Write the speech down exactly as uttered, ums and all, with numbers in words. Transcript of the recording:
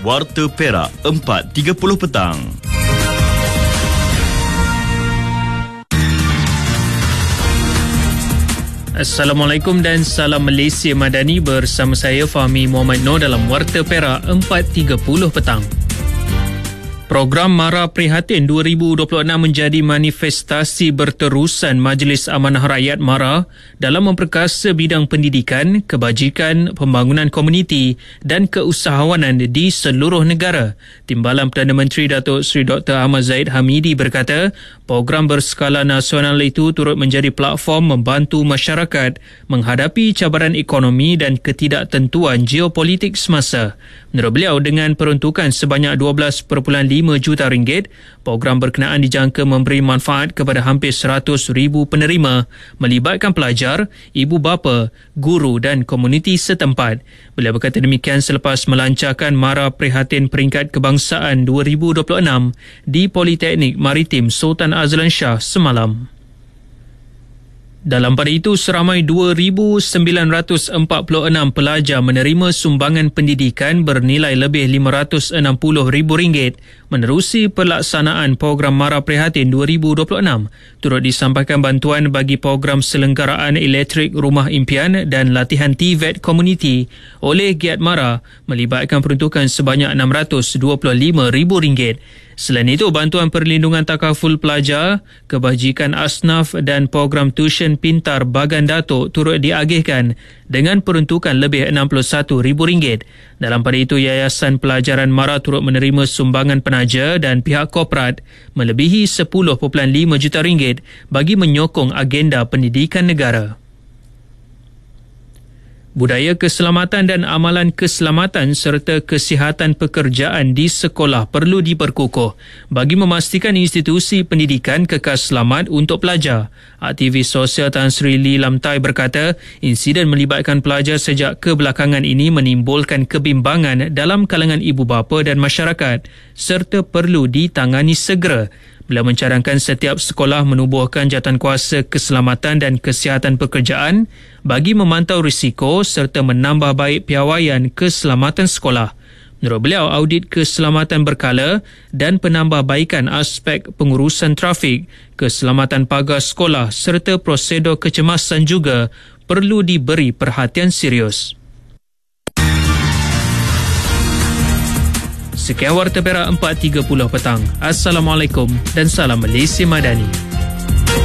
Warta Perak empat tiga puluh petang. Assalamualaikum dan salam Malaysia Madani, bersama saya Fahmi Muhammad Noor dalam Warta Perak empat tiga puluh petang. Program Mara Prihatin dua ribu dua puluh enam menjadi manifestasi berterusan Majlis Amanah Rakyat Mara dalam memperkasa bidang pendidikan, kebajikan, pembangunan komuniti dan keusahawanan di seluruh negara. Timbalan Perdana Menteri Datuk Seri Doktor Ahmad Zahid Hamidi berkata, program berskala nasional itu turut menjadi platform membantu masyarakat menghadapi cabaran ekonomi dan ketidaktentuan geopolitik semasa. Menurut beliau, dengan peruntukan sebanyak dua belas perpuluhan lima juta ringgit, program berkenaan dijangka memberi manfaat kepada hampir seratus ribu penerima melibatkan pelajar, ibu bapa, guru dan komuniti setempat. Beliau berkata demikian selepas melancarkan Mara Prihatin Peringkat Kebangsaan dua ribu dua puluh enam di Politeknik Maritim Sultan Azlan Shah semalam. Dalam pada itu, seramai dua ribu sembilan ratus empat puluh enam pelajar menerima sumbangan pendidikan bernilai lebih lima ratus enam puluh ribu ringgit menerusi pelaksanaan program Mara Prihatin dua ribu dua puluh enam. Turut disampaikan bantuan bagi program selenggaraan elektrik rumah impian dan latihan T V E T komuniti oleh Giat Mara melibatkan peruntukan sebanyak enam ratus dua puluh lima ribu ringgit. Selain itu, bantuan perlindungan takaful pelajar, kebajikan asnaf dan program tuition pintar Bagan Datuk turut diagihkan dengan peruntukan lebih enam puluh satu ribu ringgit. Dalam pada itu, Yayasan Pelajaran Mara turut menerima sumbangan penaja dan pihak korporat melebihi sepuluh perpuluhan lima juta ringgit bagi menyokong agenda pendidikan negara. Budaya keselamatan dan amalan keselamatan serta kesihatan pekerjaan di sekolah perlu diperkukuh bagi memastikan institusi pendidikan kekal selamat untuk pelajar. Aktivis sosial Tan Sri Lee Lam Tai berkata, insiden melibatkan pelajar sejak kebelakangan ini menimbulkan kebimbangan dalam kalangan ibu bapa dan masyarakat serta perlu ditangani segera. Beliau mencadangkan setiap sekolah menubuhkan jawatankuasa keselamatan dan kesihatan pekerjaan bagi memantau risiko serta menambah baik piawaian keselamatan sekolah. Menurut beliau, audit keselamatan berkala dan penambahbaikan aspek pengurusan trafik, keselamatan pagar sekolah serta prosedur kecemasan juga perlu diberi perhatian serius. Sekian Warta Perak empat tiga puluh petang. Assalamualaikum dan salam Malaysia Madani.